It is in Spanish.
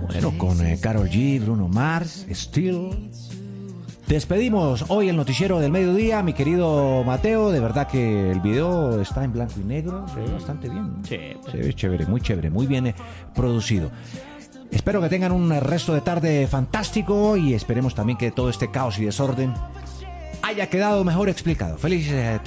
Bueno, con Karol G, Bruno Mars, Still. Despedimos hoy el noticiero del mediodía, mi querido Mateo. De verdad que el video está en blanco y negro, se ve bastante bien. Sí. Se ve chévere, muy bien producido. Espero que tengan un resto de tarde fantástico y esperemos también que todo este caos y desorden haya quedado mejor explicado. Feliz tarde.